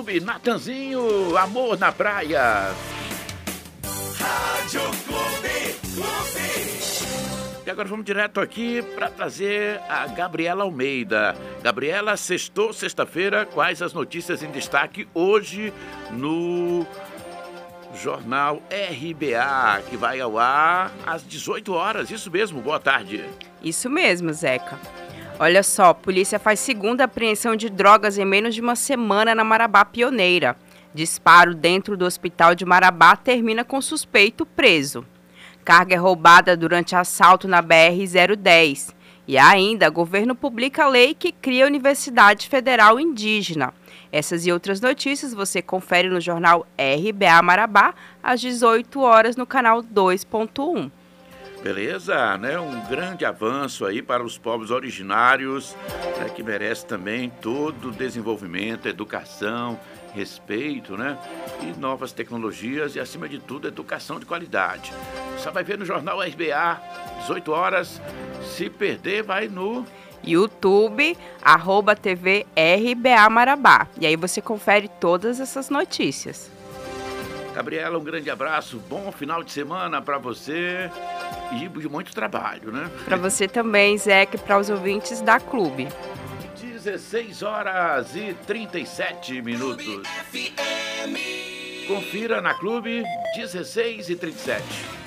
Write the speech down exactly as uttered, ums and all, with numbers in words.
Clube, Natanzinho, Amor na Praia. Rádio Clube, Clube. E agora vamos direto aqui para trazer a Gabriela Almeida. Gabriela, sextou, sexta-feira, quais as notícias em destaque hoje no Jornal R B A, que vai ao ar às dezoito horas, isso mesmo, boa tarde. Isso mesmo, Zeca. Olha só, polícia faz segunda apreensão de drogas em menos de uma semana na Marabá Pioneira. Disparo dentro do hospital de Marabá termina com suspeito preso. Carga é roubada durante assalto na B R zero dez. E ainda, governo publica lei que cria a Universidade Federal Indígena. Essas e outras notícias você confere no jornal R B A Marabá, às dezoito horas, no canal dois ponto um. Beleza, né? Um grande avanço aí para os povos originários, né? Que merece também todo o desenvolvimento, educação, respeito, né? E novas tecnologias e, acima de tudo, educação de qualidade. Você vai ver no jornal R B A, dezoito horas. Se perder, vai no YouTube, arroba T V R B A Marabá. E aí você confere todas essas notícias. Gabriela, um grande abraço, bom final de semana para você e de muito trabalho, né? Para você também, Zeca, e para os ouvintes da Clube. dezesseis horas e trinta e sete minutos. Confira na Clube, dezesseis e trinta e sete.